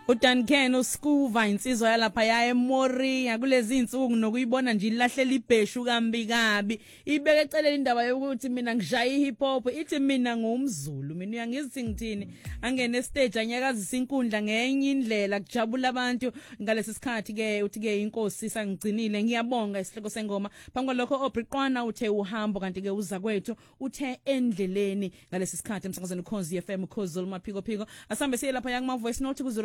uDuncan uSkuva insizwa yalapha ya eMoria kulezi insuku nokuyibona nje ilahlela ibheshu kambi kabi ibeke eceleni indaba yokuthi mina ngishaya ihip hop ithi mina ngumZulu mina uyangithi ngithini angene stage anyakazisa inkundla ngenye indlela kujabula abantu ngalesi sikhathi ke uthi ke inkosi sangigcinile ngiyabonga isihloko sengoma phambi kwalokho oBriqwana uthe uhambo kanti ke uza kwethu uthe endleleni ngalesi sikhathi emsakazweni Khosi FM Khosulu maphiko phiko asambe siye lapha yakuma voice note ku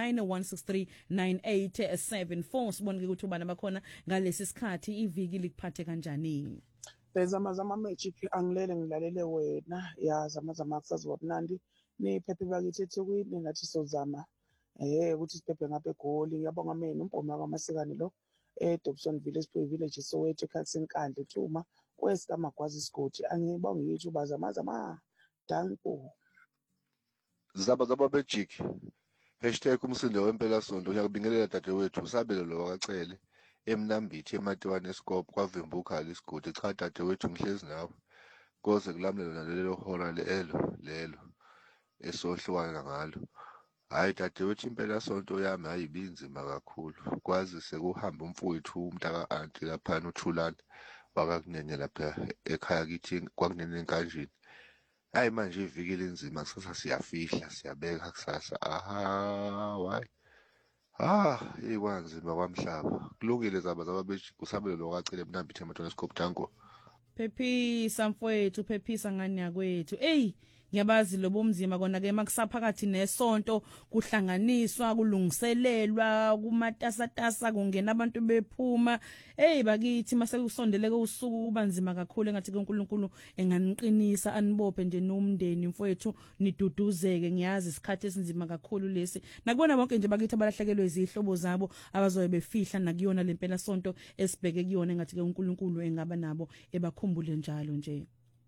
0791639874 sibonke ukuthi ubani bakhona ngalesi sikhathi iviki likuphathe kanjani. Bezamazama magic angilele ngilalele wena ya zamazama kusazi wabunandi niphephe bakithi eThekwini ngathi sozama ukuthi siphephe ngabe egoli ngiyabonga mina umpoma kwaMasikane lo eDobson Village Soweto eKhathinkandla Thuma West Amagwazi Sigodi angibonga yithi ubazamazama danko Zabazaba magic #umsindo wempela sonto ngiyakubingelela dadewethu usabelelo wakacele emnambithi eMatiwane eScope kwavimba ukhala isigodi cha dadewethu ngihlezi nawe koze kulamlela nalelo hora lelo esohlwana ngalo hayi dadewethu impela sonto yami ayibinzima kakhulu kwazi sekuhamba umfowethu umntaka anti lapha uThulani wakakunene lapha ekhaya kithi kwakunene kanjini hayi manje iviki linzima kusasa siyafihla siyabeka kusasa why ikwanzima kwamhlaba kulungile zaba bethi kusabelo wakacele emnambithi eMatiwane eScope danko Phephisa mfowethu phephisa ngani yakwethu ngiyabazi lobo mzima kona ke makusaphakathi nesonto kuhlanganiswa kulungiselelwa kumatasatasa kungena abantu bephuma bakithi mase kusondeleke usuku kubanzima kakhulu engathi uNkulunkulu enganiqinisa anibophe nje nomndeni mfowethu niduduzeke ngiyazi isikhathi esinzima kakhulu lesi nakubona bonke nje bakithi abalahlekelwe izihlobo zabo abazobe befihla nakuyona lempela sonto esibheke kuyona engathi uNkulunkulu engaba nabo ebakhumbule njalo nje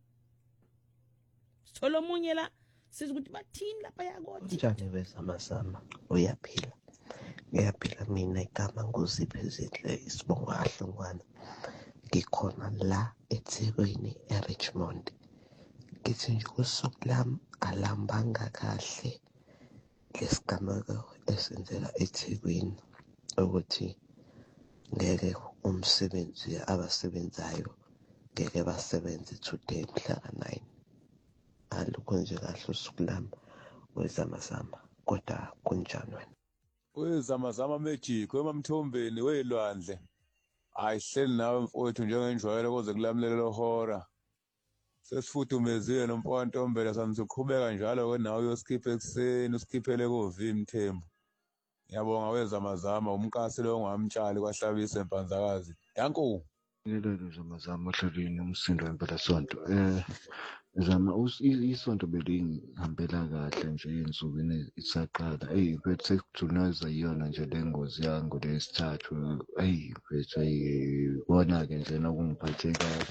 Solo munye la siza ukuthi bathini lapha yakoti njani bezamazama uyaphila ngiyaphila mina igama nguZiphezihle isibongo ahlongwana ngikhona la eThekwini eRichmond ngithi nje usuku lami alambanga kahle lesigameko esenzeka eThekwini ukuthi ngeke umsebenzi abasebenzayo ngeke basebenze today mhla ka9 alukho nje kahle usuku lami wezamazama kodwa kunjani wena wezamazama magic wemamthombeni welwandle ayihleli nawe mfowethu njengenjwayelo koze kulamlelo lohora sesifudumezile nomfowanthombela sanisiqhubeka njalo ke nawe uyosikhipha ekseni usikhiphele koVim Thembu ngiyabonga wezamazama umkasi lo ngamtshali kwahlabisa empanzakazi danko Ngilelo zamazama ohlelweni umsindo wempela sonto zama isonto belingihambela kahle nje insukwini isaqala bethu sekujunayza yiyona nje lengozi yangu lesithathu bethu bona ke nje nokungiphathe kahle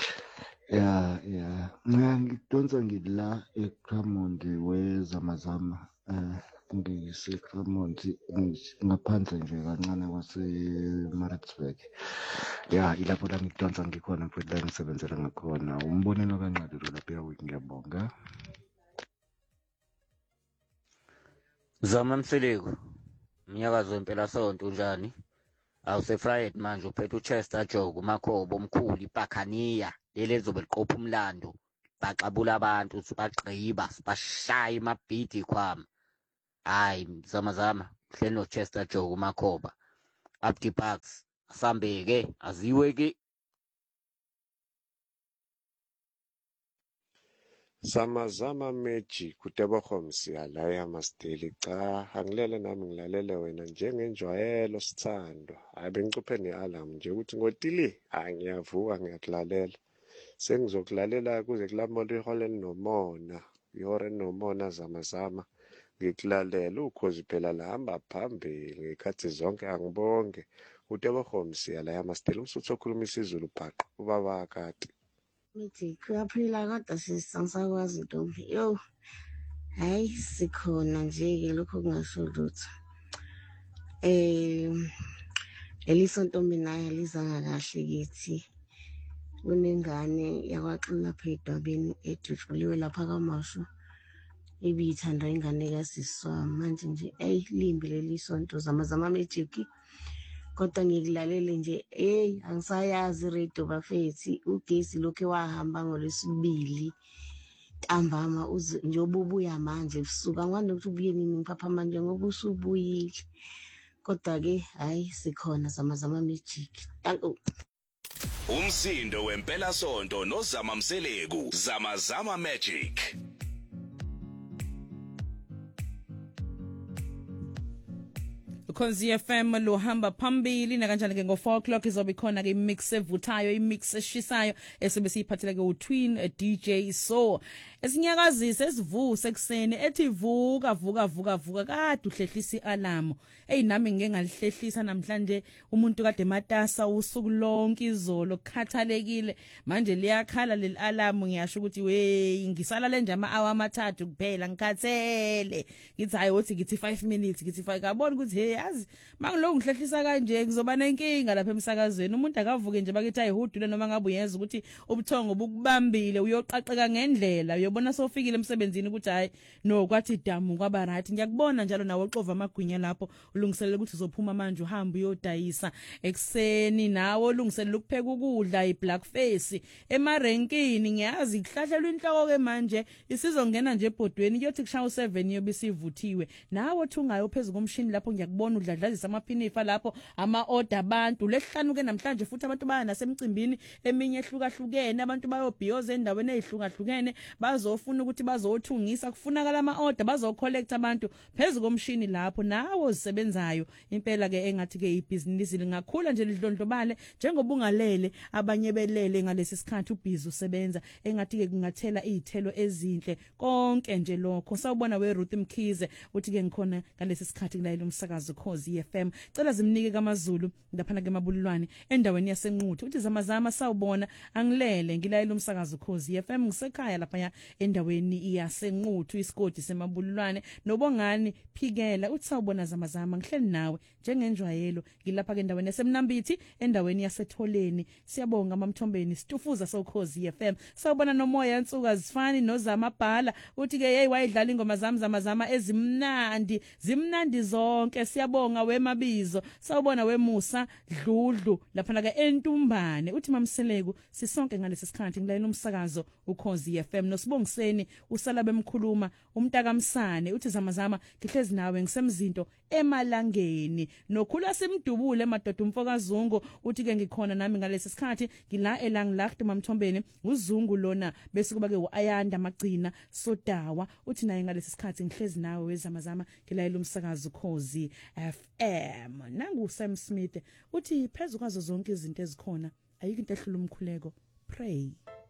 ngidonsa ngila eClaremont wezamazama ngiseClaremont ngaphandle nje kancane kwase-Maritzburg ilapho la ngidonsa ngikhona mfowethu la ngisebenzela ngakhona umbonelo kancane lo lapha yawiki ngiyabonga Zama Msiliku umnyakazo wempela sonto unjani awuse-Friday manje uphethe uChester Jogo uMakhobo omkhulu iBakhaniya leli ezobe liqopha umlando baxabula abantu sibagqiba sibashaya imabhidi khwama hayi zamazama hleli noChester Jogo uMakhoba Abdi Bucks asambeke aziwe ke Zamazama magic kutebahomsi alaya masteli cha angilele nami ngilalele wena njengenjwayelo sithando hayi bengicuphe nealarm nje ukuthi ngotili ngiyavuka ngiyakulalela sengizokulalela kuze kulamole ihole nomona ihore nomona zamazama ngikulalela ukhozi phela lahamba phambili ngekhathi zonke angibonge utebahomsi alaya masteli umsuthu okhuluma isiZulu bhaqa ubaba kati Mithi kuyaphila kodwa sisansakwazi Ntombi hayi sikhona nje-ke lokho kungasho lutho lelisonto mina alizanga kahle kithi kunengane yakwaXila lapha edwabeni edutshuliwe lapha kaMashu ebiyithandwa ingane kasiswa manje nje limbi leli sonto zama magic kodwa ngikulalele nje angisayazi radio bafethi ugesi lokho wahamba ngolesibili ntambama njengoba ubuya manje ebusuku angikwazi ukuthi ubuye nini ngipapha manje ngoba usubuyile kodwa ke hayi sikhona zama magic Umsindo wempela sonto noZama Mseleku Zama Magic. Ukhozi FM lo hamba phambili na kanjani ke ngo4 o'clock izobe khona ke mix evuthayo imix eshisayo esibe siyiphathela ke uTwin DJ So esinyakazise esivuse ekseni ethi vuka kade uhlehlisa ialarm nami ngeke ngalihlehlisa namhlanje umuntu kade matasa usuku lonke izolo kukhathalekile manje liyakhala leli alarm ngiyasho ukuthi we ngisala le nje ama-hour amathathu kuphela ngikhathele ngithi hayi wothi ngithi 5 minutes ngithi 5 kabona ukuthi hey yazi mangiloko ngihlehlisa kanje kuzoba nenkinga lapha emsakazweni umuntu akavuke nje bakithi ayihudule noma ngabe uyenza ukuthi ubuthongo bukubambile uyoqaqeka ngendlela uyobona sofikile emsebenzini ukuthi hayi no kwathi damu kwaba right ngiyakubona njalo nawe oxova amagwinya lapho ulungiselela ukuthi uzophuma manje uhamba uyodayisa ekseni nawe ulungiselela ukupheka ukudla iBlack Face emarenkini ngiyazi kuhlahlelwa inhloko ke manje isizongena nje ebhodweni kuyothi kushaya u7 yobe sivuthiwe nawe thungayo phezulu komshini lapho ngiyakubona udladlazisa amaphinifa lapho ama-order abantu lehlanu ke namhlanje futhi abantu baya nasemcimbini eminye ehlukahlukene abantu bayobhiyoza endaweni ezihlukahlukene bazofuna ukuthi bazothungisa kufunakala ama-order bazocollect abantu phezulu komshini lapho nawe ozisebenzayo impela ke engathi ke ibhizinisi lingakhula nje lidlondlobale njengoba ungalele abanye belele ngalesi sikhathi ubhizi usebenza engathi ke kungathela izithelo ezinhle konke nje lokho sawubona we Ruth Mkhize uthi ke ngikhona ngalesi sikhathi kulayela umsakazo Ukhozi FM cela zimnike kaMazulu ndaphana ke Mabululwane endaweni yasenquthu uthi zama sawubona angilele ngilayela umsakazo Ukhozi FM ngisekhaya lapha endaweni yasenquthu isigodi seMabululwane nobongani phikela uthi sawubona zama ngihleli nawe njengenjwayelo ngilapha ke endaweni yaseMnambithi endaweni yaseTholeni siyabonga mamthombeni situfuza soKhozi FM sawubona nomoya insuku azifani noZamabhala uthi ke hey wayidlala ingoma zama zimnandi zonke siyabonga wemabizo sawubona weMusa Dludlu lapha ke eNtumbane uthi mamseleku sisonke ngalesi sikhathi ngilayela umsakazo Ukhozi FM nosibongiseni usala bemkhuluma umntaka Msane uthi zama ngihlezi nawe ngisemzinto emalangeni nokhula simdubule madoda umfokazungu uthi ke ngikhona nami ngalesi sikhathi ngila elanglacht mamthombeni uzungu lona bese kuba ke uAyanda Magcina Sodawa uthi naye ngalesi sikhathi ngihlezi nawe wezama ngilayela umsakazo Ukhozi FM nangu Sam Smith uthi phezulu kwazo zonke izinto ezikhona ayikho into ehlula umkhuleko pray